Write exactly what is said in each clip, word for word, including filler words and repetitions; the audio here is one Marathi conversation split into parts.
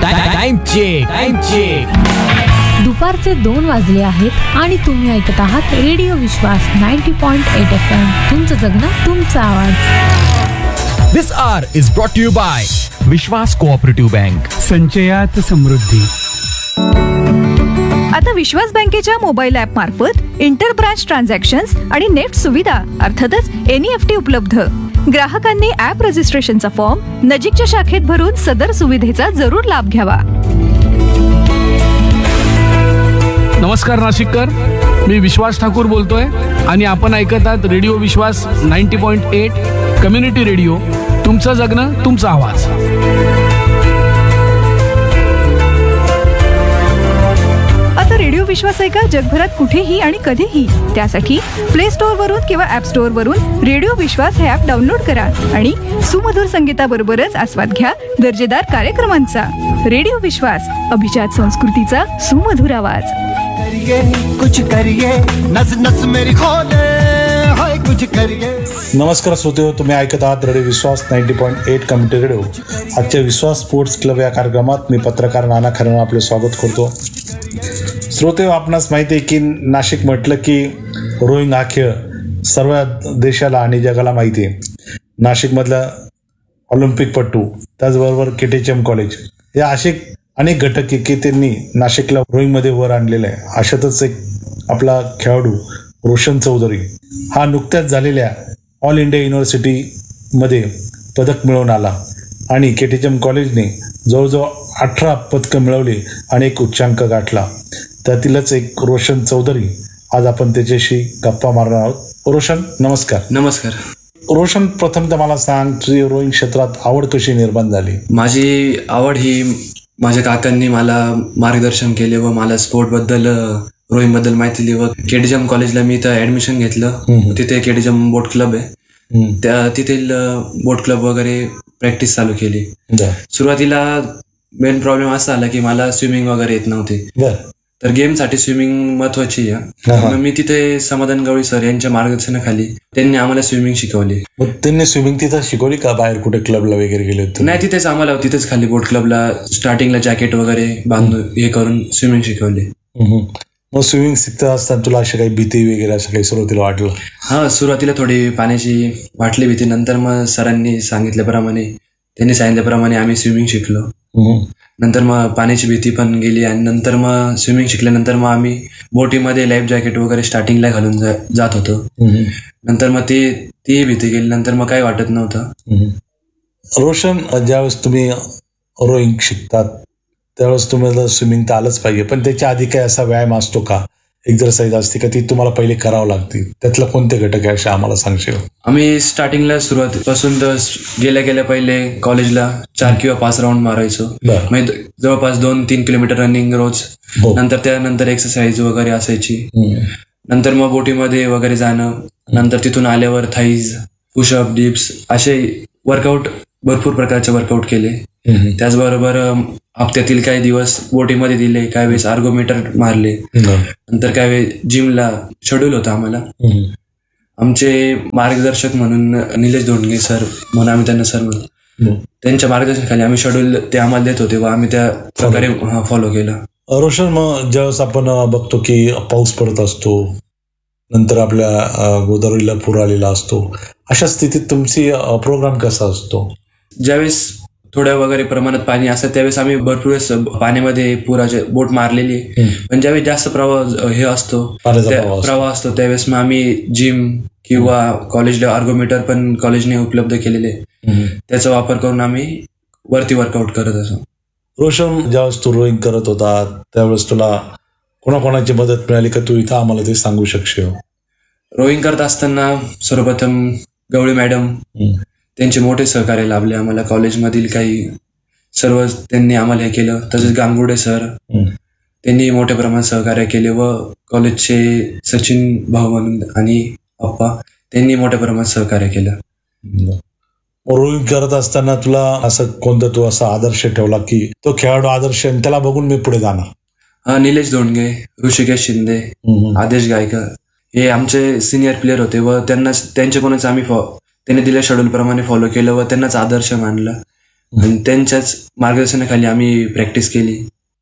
टाइम चेक टाइम चेक दुपारचे दोन वाजले आहेत आणि तुम्ही ऐकत आहात रेडिओ विश्वास नव्वद पॉइंट आठ एफ एम. तुमचं जगणं तुमचा आवाज. दिस R is brought to you bye Vishwas cooperative bank. संचयात समृद्धी. आता विश्वास बँकेच्या मोबाईल ऍप मार्फत इंटर ब्रांच ट्रान्झॅक्शन्स आणि नेफ्ट सुविधा अर्थातच एन ई एफ टी उपलब्ध. ग्राहकांनी ऍप रजिस्ट्रेशनचा फॉर्म नजीकच्या शाखेत भरून सदर सुविधेचा जरूर लाभ घ्यावा. नमस्कार नाशिककर, मी विश्वास ठाकूर बोलतोय आणि आपण ऐकत आहात रेडिओ विश्वास नव्वद पॉइंट आठ कम्युनिटी रेडिओ. तुमचं जगणं तुमचा आवाज. आता रेडिओ विश्वास ऐका जगभरात कुठेही आणि कधीही. त्यासाठी प्ले स्टोअर वरून किंवा ऍप स्टोअर वरून रेडिओ विश्वास हे ऍप डाउनलोड करा आणि सुमधुर संगीताबरोबरच आस्वाद घ्या दर्जेदार कार्यक्रमांचा. रेडिओ विश्वास, अभिजात संस्कृतीचा सुमधुर आवाज. कुछ करिए नस नस मेरी खोले हाय कुछ करिए. नमस्कार श्रोते, तुम्ही ऐकत आहात रेडिओ विश्वास नव्वद पॉईंट आठ कम्युनिटी रेडिओ. आजच्या विश्वास स्पोर्ट्स क्लब या कार्यक्रमात मी पत्रकार नाना खरे आपले स्वागत करतो. श्रोते, आपणास माहिती आहे की नाशिक म्हटलं की रोईंग हा खेळ सर्व देशाला आणि जगाला माहिती आहे. नाशिकमधलं ऑलिम्पिकपटू, त्याचबरोबर के टी एच एम कॉलेज, या असे अनेक घटक की त्यांनी नाशिकला रोईंगमध्ये वर आणलेलं आहे. अशातच एक आपला खेळाडू रोशन चौधरी हा नुकत्याच झालेल्या ऑल इंडिया युनिव्हर्सिटीमध्ये पदक मिळवून आला आणि के टी एच एम कॉलेजने जवळजवळ अठरा पदकं मिळवली आणि एक उच्चांक गाठला. त्यातीलच एक रोशन चौधरी. आज आपण त्याच्याशी गप्पा मारणार आहोत. रोशन, नमस्कार. नमस्कार रोशन, प्रथमतः मला सांग, तुझी रोईंग क्षेत्रात आवड कशी निर्माण झाली? माझी आवड ही माझ्या काकांनी मला मार्गदर्शन केले व मला स्पोर्ट बद्दल, रोईंग बद्दल माहिती दिली व केडीजम कॉलेजला मी इथं ऍडमिशन घेतलं. तिथे केडीजम बोट क्लब आहे, त्या तिथील बोट क्लब वगैरे प्रॅक्टिस चालू केली. सुरुवातीला मेन प्रॉब्लेम असा आला की मला स्विमिंग वगैरे येत नव्हती, तर गेमसाठी स्विमिंग महत्वाची आहे. मी तिथे समाधान गवळी सर यांच्या मार्गदर्शनाखाली त्यांनी आम्हाला स्विमिंग शिकवली. मग त्यांनी स्विमिंग तिथं शिकवली का बाहेर कुठे क्लबला वगैरे गेले होते? नाही, तिथेच आम्हाला तिथेच खाली बोट क्लबला स्टार्टिंगला जॅकेट वगैरे बांधून हे करून स्विमिंग शिकवली. मग स्विमिंग शिकता असताना तुला अशी काही भीती वगैरे असं काही सुरुवातीला वाटलं? हा, सुरुवातीला थोडी पाण्याची वाटली भीती. नंतर मग सरांनी सांगितल्याप्रमाणे, त्यांनी सांगितल्याप्रमाणे आम्ही स्विमिंग शिकलो. नंतर मग पाण्याची भीती पण गेली आणि नंतर मग स्विमिंग शिकल्यानंतर मग आम्ही बोटीमध्ये लाईफ जॅकेट वगैरे स्टार्टिंगला घालून जात होतो. नंतर मग ती ती भीती गेली, नंतर मग काही वाटत नव्हतं. रोशन, ज्यावेळेस तुम्ही रोईंग शिकतात त्यावेळेस तुम्हाला स्विमिंग तर आलंच पाहिजे, पण त्याच्या आधी काही असा व्यायाम असतो का, एक्झरसाईज असते का, ती तुम्हाला पहिले करावं लागते? त्यातला कोणते घटक आहे असे आम्हाला सांगशील? आम्ही स्टार्टिंगला सुरुवातीपासून तर गेल्या गेल्या पहिले कॉलेजला चार किंवा पाच राऊंड मारायचो. म्हणजे जवळपास दोन तीन किलोमीटर रनिंग रोज. नंतर त्यानंतर एक्सरसाइज वगैरे असायची. नंतर मग बोटीमध्ये वगैरे जाणं. नंतर तिथून आल्यावर थाईज, पुशअप, डिप्स असे वर्कआउट, भरपूर प्रकारचे वर्कआउट केले. त्याचबरोबर हप्त्यातील काही दिवस बोटीमध्ये दिले, काही वेळेस आर्गोमीटर मारले. नंतर काही वेळेस जिमला शेड्यूल होता आम्हाला. आमचे मार्गदर्शक म्हणून निलेश धोंडगे सर म्हणून आम्ही त्यांना सर म्हणतो, त्यांच्या मार्गदर्शनाखाली आम्ही शेड्यूल ते आम्हाला देत होते व आम्ही त्या प्रकारे फॉलो केला. रोशन, मग ज्यावेळेस आपण बघतो की पाऊस पडत असतो, नंतर आपल्या गोदावरीला पूर आलेला असतो, अशा स्थितीत तुमची प्रोग्राम कसा असतो? ज्यावेळेस थोड्या वगैरे प्रमाणात पाणी असतं त्यावेळेस आम्ही भरपूर वेळेस पाण्यामध्ये पुराचे बोट मारलेली. पण ज्यावेळेस जास्त प्रवाह हे असतो, प्रवाह असतो, त्यावेळेस मग आम्ही जिम किंवा कॉलेजला आर्गोमीटर पण कॉलेजने उपलब्ध केलेले, त्याचा वापर करून आम्ही वरती वर्कआउट करत असतो. रोशन, ज्यावेळेस तू रोईंग करत होता त्यावेळेस तुला कोणाकोणाची मदत मिळाली का, तू इथं आम्हाला ते सांगू शकशील? रोईंग करत असताना सर्वप्रथम गवळी मॅडम, त्यांचे मोठे सहकार्य लाभले आम्हाला. कॉलेजमधील काही सर्व त्यांनी आम्हाला हे केलं. तसेच गांगुर्डे सर, त्यांनी मोठ्या प्रमाणात सहकार्य केले व कॉलेजचे सचिन भाऊ म्हणून आणि अप्पा, त्यांनी मोठ्या प्रमाणात सहकार्य केलं. रोईंग करत असताना तुला असं कोणता तू असा आदर्श ठेवला की तो खेळाडू आदर्श आणि त्याला बघून मी पुढे जाणार? हा, निलेश धोंडगे, ऋषिकेश शिंदे, आदेश गायकर हे आमचे सिनियर प्लेयर होते व त्यांना त्यांच्याकडूनच आम्ही त्यांनी दिल्या शेड्यूल प्रमाणे फॉलो केलं व त्यांनाच आदर्श मानलं. आणि त्यांच्याच मार्गदर्शनाखाली आम्ही प्रॅक्टिस केली.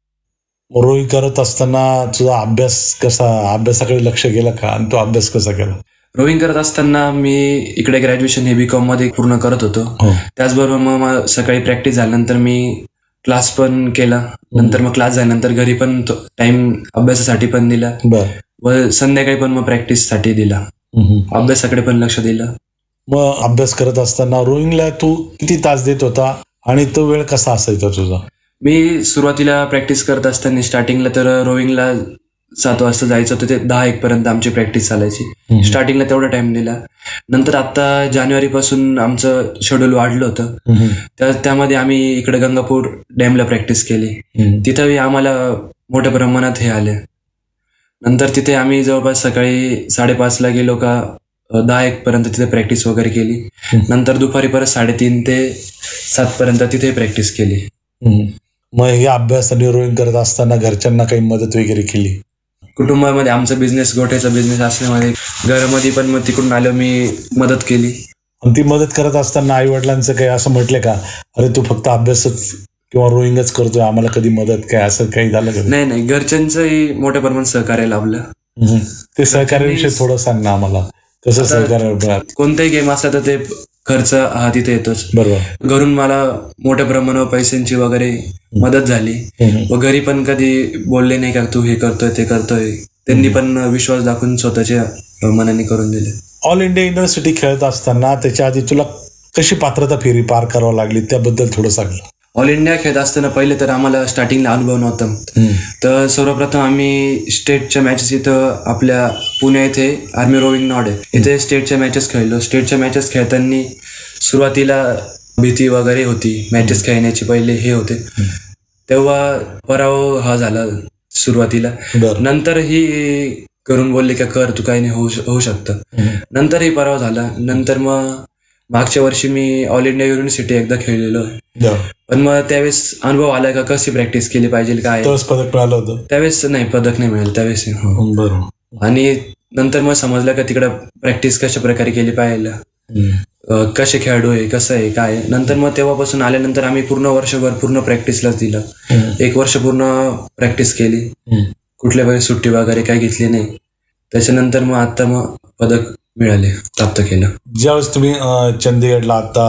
रोईंग करत असताना तुझा अभ्यास कसा, अभ्यासाकडे लक्ष गेलं का आणि तो अभ्यास कसा केला? रोईंग करत असताना मी इकडे ग्रॅज्युएशन हे बीकॉम मध्ये पूर्ण करत होतो. त्याचबरोबर मग मा- सकाळी प्रॅक्टिस झाल्यानंतर मी क्लास पण केला. नंतर मग क्लास झाल्यानंतर घरी पण टाइम अभ्यासासाठी पण दिला बर. व संध्याकाळी पण मग प्रॅक्टिस साठी दिला. अभ्यासाकडे पण लक्ष दिलं. मग अभ्यास करत असताना रोईंगला तू किती तास देत होता आणि तो वेळ कसा असायचा तुझा? मी सुरुवातीला प्रॅक्टिस करत असताना स्टार्टिंगला तर रोईंगला सात वाजता जायचं होतं, ते दहा एक पर्यंत आमची प्रॅक्टिस चालायची. स्टार्टिंगला तेवढा टाइम दिला. नंतर आता जानेवारी पासून आमचं शेड्यूल वाढलं होतं. त्या त्यामध्ये आम्ही इकडे गंगापूर डॅमला प्रॅक्टिस केली. तिथंही आम्हाला मोठ्या प्रमाणात हे आले. नंतर तिथे आम्ही जवळपास सकाळी साडेपाचला गेलो का दहा एक पर्यंत तिथे प्रॅक्टिस वगैरे केली. नंतर दुपारी परत साडेतीन ते सात पर्यंत तिथे प्रॅक्टिस केली. मग हे अभ्यास आणि रोईंग करत असताना घरच्यांना काही मदत वगैरे केली? कुटुंबामध्ये आमचा बिझनेस, गोठ्याचा बिझनेस असल्यामुळे घरामध्ये पण मग तिकडून आलो मी मदत केली. आणि ती मदत करत असताना आई वडिलांचं काही असं म्हटले का, अरे तू फक्त अभ्यासच किंवा रोईंगच करतोय, आम्हाला कधी मदत काय असं काही झालं का? नाही नाही घरच्यांचंही मोठ्या प्रमाणात सहकार्य लाभलं. ते सहकार्याविषयी थोडं सांग ना आम्हाला. कसं सहकार्य? कोणताही गेम असला तर ते खर्च हा तिथे येतोच. बरोबर. घरून मला मोठ्या प्रमाणावर पैशांची वगैरे मदत झाली. व घरी पण कधी बोलले नाही का तू हे करतोय ते करतोय. त्यांनी पण विश्वास दाखवून स्वतःच्या मनाने करून दिले. ऑल इंडिया युनिव्हर्सिटी खेळत असताना त्याच्या आधी तुला कशी पात्रता फेरी पार करावी लागली त्याबद्दल थोडं सांग. ऑल इंडिया खेळत असताना पहिले तर आम्हाला स्टार्टिंगला अनुभव नव्हता. तर सर्वप्रथम आम्ही स्टेटच्या मॅचेस इथं आपल्या पुणे इथे आर्मी रोविंग नॉड आहे, इथे स्टेटच्या मॅचेस खेळलो. स्टेटच्या मॅचेस खेळताना सुरुवातीला भीती वगैरे होती, मॅचेस खेळण्याची पहिले हे होते, तेव्हा पराभव हा झाला सुरुवातीला. नंतर ही करून बोलले का कर तू काही नाही होऊ होऊ शकतं. नंतरही पराभव झाला. नंतर मग मागच्या वर्षी मी ऑल इंडिया युनिव्हर्सिटी एकदा खेळलेलो आहे. पण मग त्यावेळेस अनुभव आला का कशी प्रॅक्टिस केली पाहिजे काय. पदक मिळालं होतं त्यावेळेस? नाही, पदक नाही मिळालं त्यावेळेस. बरोबर. आणि नंतर मग समजलं का तिकडं प्रॅक्टिस कशा प्रकारे केली पाहिजे, कसे खेळाडू आहे, कसं आहे काय. नंतर मग तेव्हापासून आल्यानंतर आम्ही पूर्ण वर्षभर पूर्ण प्रॅक्टिसलाच दिलं. एक वर्ष पूर्ण प्रॅक्टिस केली, कुठल्या वेळेस सुट्टी वगैरे काही घेतली नाही. त्याच्यानंतर मग आता मग पदक मिळाले, प्राप्त केलं. ज्यावेळेस तुम्ही चंदीगडला आता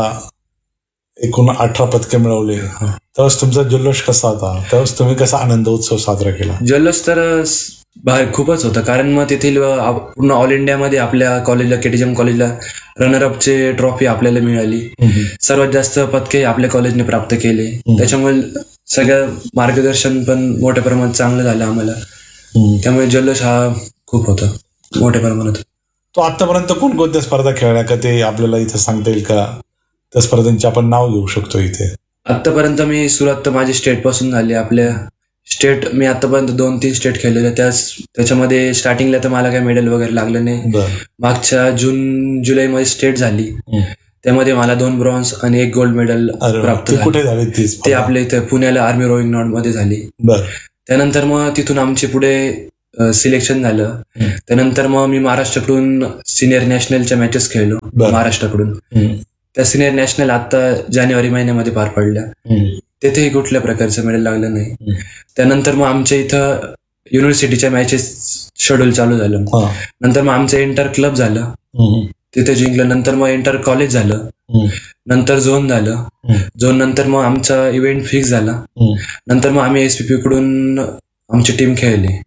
एकूण अठरा पदके मिळवले त्यावेळेस तुमचा जल्लोष कसा होता? त्यावेळेस तुम्ही कसा आनंद उत्सव साजरा केला? जल्लोष तर बाहेर खूपच होता, कारण मग तेथील पूर्ण ऑल इंडियामध्ये आपल्या कॉलेजला, केटीएम कॉलेजला रनरअपचे ट्रॉफी आपल्याला मिळाली. सर्वात जास्त पदके आपल्या कॉलेजने प्राप्त केले. त्याच्यामुळे सगळं मार्गदर्शन पण मोठ्या प्रमाणात चांगलं झालं आम्हाला. त्यामुळे जल्लोष हा खूप होता मोठ्या प्रमाणात. तो आतापर्यंत कोणकोणत्या स्पर्धा खेळल्या का ते आपल्याला इथे सांगता येईल का? त्या स्पर्धांचे आपण नाव घेऊ शकतो इथे. आतापर्यंत मी सुरुवात माझी स्टेट पासून झाली. आपल्या स्टेट मी आतापर्यंत दोन तीन स्टेट खेळलेले. त्याच त्याच्यामध्ये स्टार्टिंगला तर मला काही मेडल वगैरे लागलं नाही. मागच्या जून जुलै मध्ये स्टेट झाली, त्यामध्ये मला दोन ब्रॉन्झ आणि एक गोल्ड मेडल प्राप्त झाले. कुठे झाले ते आपल्या इथे पुण्याला आर्मी रोविंग नॉड मध्ये झाली. त्यानंतर मग तिथून आमचे पुढे सिलेक्शन झालं. त्यानंतर मग मी महाराष्ट्राकडून सिनियर नॅशनलच्या मॅचेस खेळलो महाराष्ट्राकडून. त्या सिनियर नॅशनल आता जानेवारी महिन्यामध्ये पार पडल्या. तेथेही कुठल्या प्रकारचं मेडल लागलं नाही. त्यानंतर मग आमच्या इथं युनिव्हर्सिटीच्या मॅचेस शेड्यूल चालू झालं. नंतर मग आमचं इंटर क्लब झालं, तिथे जिंकलं. नंतर मग इंटर कॉलेज झालं, नंतर झोन झालं. झोन नंतर मग आमचा इव्हेंट फिक्स झाला. नंतर मग आम्ही एसपीपी कडून आमची टीम खेळली.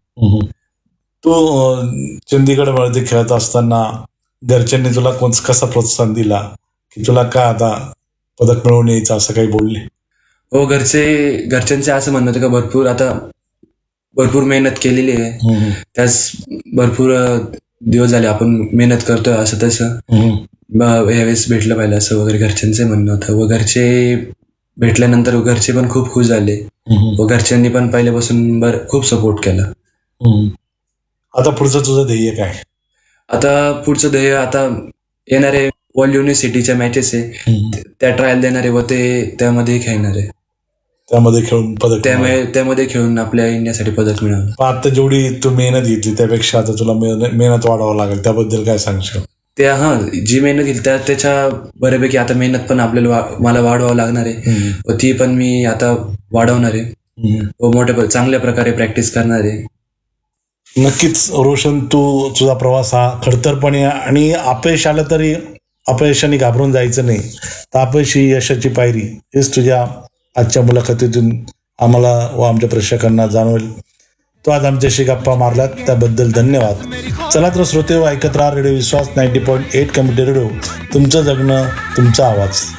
तू चंदीगड वरती खेळत असताना घरच्यांनी तुला कोण कसा प्रोत्साहन दिला की तुला काय आता पदक मिळवून यायचं असं काही बोलले? हो, घरचे घरच्यांचे असं म्हणणं होतं का भरपूर आता भरपूर मेहनत केलेली आहे, त्याच भरपूर दिवस झाले आपण मेहनत करतोय, असं तसं यावेळेस भेटलं पाहिजे असं वगैरे घरच्यांचे म्हणणं होतं. व घरचे भेटल्यानंतर घरचे पण खूप खुश झाले व घरच्यांनी पण पहिल्यापासून बर खूप सपोर्ट केला. आता पुढचं तुझं ध्येय काय? आता पुढचं ध्येय आता येणारे वर्ल्ड युनिव्हर्सिटीच्या मॅचेस आहे, त्या ट्रायल देणार आहे व ते त्यामध्ये खेळणार आहे. त्यामध्ये खेळून पदक त्यामुळे त्यामध्ये खेळून आपल्या इंडियासाठी पदक मिळवलं. आता जेवढी तू मेहनत घेतली त्यापेक्षा आता तुला मेहनत वाढवावं लागेल, त्याबद्दल काय सांगशील? त्या हा जी मेहनत घेईल त्या त्याच्या बऱ्यापैकी आता मेहनत पण आपल्याला वा- मला वाढवावं लागणार आहे व ती पण मी आता वाढवणार आहे व मोठ्या प- चांगल्या प्रकारे प्रॅक्टिस करणार आहे. नक्कीच रोशन, तू तुझा प्रवास हा खडतरपणे आणि अपयश आलं तरी अपयशाने घाबरून जायचं नाही. तर अपयश ही यशाची पायरी, हेच तुझ्या आजच्या मुलाखतीतून आम्हाला व आमच्या प्रेक्षकांना जाणवेल. तो आज आमच्याशी गप्पा मारलात त्याबद्दल धन्यवाद. चला तर श्रोते, ऐकत राहा रेडिओ विश्वास ninety point eight community radio, तुमचं जगणं तुमचा आवाज.